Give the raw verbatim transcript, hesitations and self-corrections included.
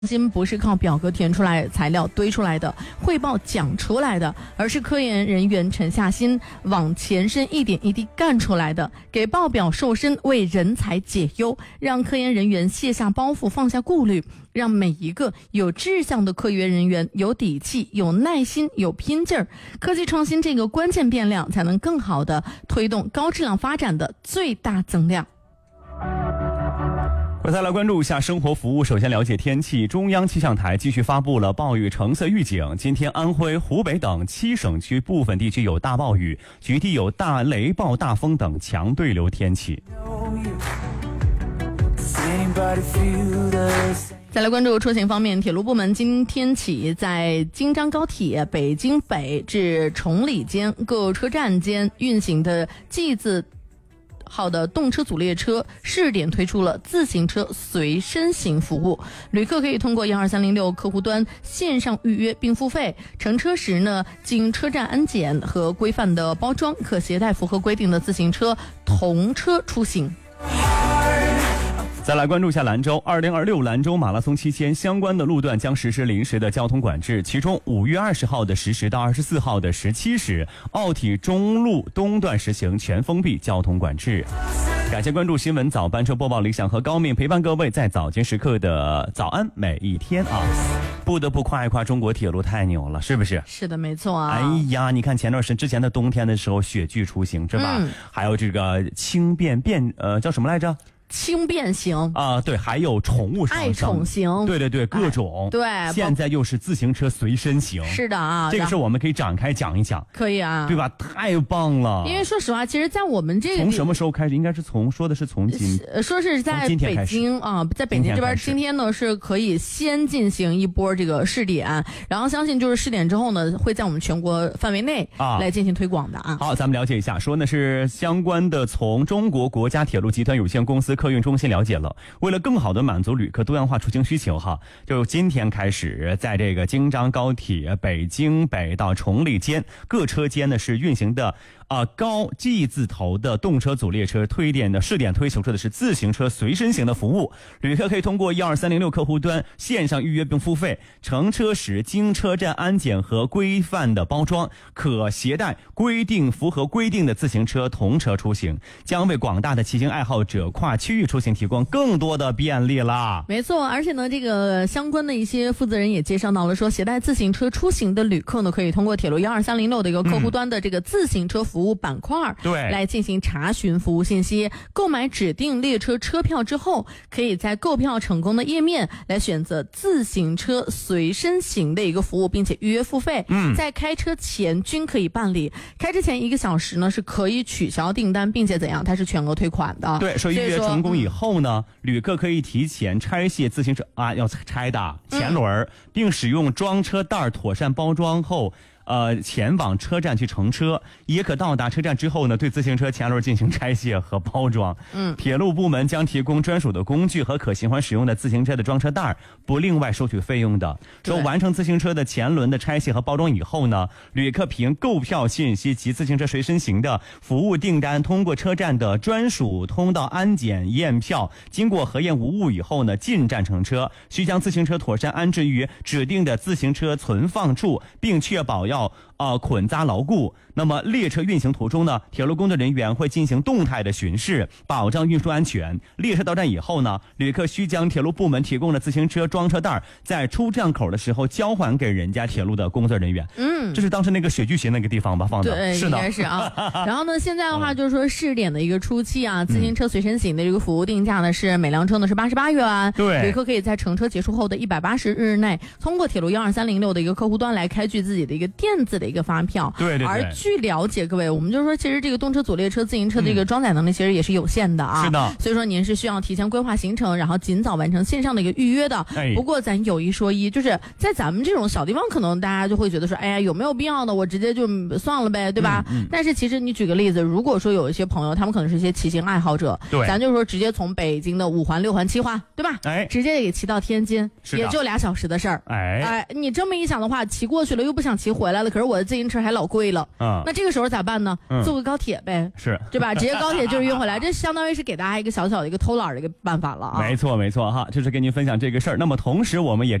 新不是靠表格填出来材料堆出来的，汇报讲出来的，而是科研人员沉下心往前身一点一滴干出来的，给报表瘦身，为人才解忧，让科研人员卸下包袱，放下顾虑，让每一个有志向的科研人员有底气、有耐心、有拼劲儿。科技创新这个关键变量，才能更好地推动高质量发展的最大增量。 我再来关注一下生活服务。首先了解天气，中央气象台继续发布了暴雨橙色预警。今天安徽、湖北等七省区部分地区有大暴雨，局地有大雷暴、大风等强对流天气。 再来关注出行方面，铁路部门今天起在京张高铁北京北至崇礼间各车站间运行的 G 字号的动车组列车试点推出了自行车随身行服务，旅客可以通过一二三零六客户端线上预约并付费，乘车时呢，经车站安检和规范的包装，可携带符合规定的自行车同车出行。 再来关注一下兰州，二零二六兰州马拉松期间，相关的路段将实施临时的交通管制，其中五月二十号的十时到二十四号的十七时，奥体中路东段实行全封闭交通管制。感谢关注新闻早班车播报，理想和高敏陪伴各位在早间时刻的早安每一天啊！不得不夸一夸中国铁路太牛了，是不是？ 是的，没错啊！ 哎呀，你看前段时间之前的冬天的时候，雪具出行是吧？嗯、还有这个轻便便呃叫什么来着？ 轻便型啊、呃，对，还有宠物爱宠型， 对对对，各种、 哎、对。 现在又是自行车随身型， 是的啊， 这个是我们可以展开讲一讲， 可以啊， 对吧？太棒了！ 因为说实话，其实，在我们这个从什么时候开始？应该是从说的是从今， 说是在北京啊，在北京这边，今天呢是可以先进行一波这个试点，然后相信就是试点之后呢，会在我们全国范围内啊来进行推广的啊。 好，咱们了解一下，说呢是相关的，从中国国家铁路集团有限公司客运中心了解。为了更好的满足旅客多样化出行需求哈，就今天开始，在这个京张高铁北京北到崇礼间各车间呢是运行的啊、呃、高 G 字头的动车组列车推点的试点推行出的是自行车随身行的服务，旅客可以通过一二三零六客户端线上预约并付费，乘车时经车站安检和规范的包装，可携带规定符合规定的自行车同车出行，将为广大的骑行爱好者跨区域出行提供更多的便利啦。 没错，而且呢，这个相关的一些负责人也介绍到了，说携带自行车出行的旅客呢，可以通过铁路一二三零六的一个客户端的这个自行车服务板块，对、嗯，来进行查询服务信息。购买指定列车车票之后，可以在购票成功的页面来选择自行车随身行的一个服务，并且预约付费。嗯，在开车前均可以办理。开车前一个小时呢，是可以取消订单，并且怎样？它是全额退款的。 对，说预约成功以后呢，旅客可以提前拆卸自行车啊，要拆的前轮、嗯，并使用装车袋妥善包装后。呃，前往车站去乘车，也可到达车站之后呢，对自行车前轮进行拆卸和包装。嗯，铁路部门将提供专属的工具和可循环使用的自行车的装车袋，不另外收取费用的。说完成自行车的前轮的拆卸和包装以后呢，旅客凭购票信息及自行车随身行的服务订单，通过车站的专属通道安检验票，经过核验无误以后呢，进站乘车。需将自行车妥善安置于指定的自行车存放处，并确保要呃捆扎牢固。那么列车运行途中呢，铁路工作人员会进行动态的巡视，保障运输安全。列车到站以后呢，旅客需将铁路部门提供的自行车装车袋在出站口的时候交还给人家铁路的工作人员。嗯，这是当时那个雪具鞋那个地方吧放的？ 对， 是的， 应该是啊。然后呢，现在的话就是说试点的一个初期啊，自行车随身行的这个服务定价呢是每辆车呢是八十八元。对，旅客可以在乘车结束后的一百八十日内，通过铁路一二三零六的一个客户端来开具自己的一个电子的一个发票。 对对对。 而据了解，各位，我们就是说，其实这个动车组列车、自行车的这个装载能力其实也是有限的啊。是的。所以说您是需要提前规划行程，然后尽早完成线上的一个预约的。哎。不过咱有一说一，就是在咱们这种小地方，可能大家就会觉得说，哎呀，有没有必要呢？我直接就算了呗，对吧？嗯嗯、但是其实你举个例子，如果说有一些朋友，他们可能是一些骑行爱好者，对，咱就说直接从北京的五环、六环、七环，对吧？哎，直接给骑到天津，也就俩小时的事儿。哎，哎，你这么一想的话，骑过去了又不想骑回回来了，可是我的自行车还老贵了，嗯，那这个时候咋办呢？嗯、坐个高铁呗， 是， 对吧？直接高铁就是运回来，这相当于是给大家一个小小的一个偷懒的一个办法了啊。 没错没错哈，就是跟您分享这个事儿。那么同时我们也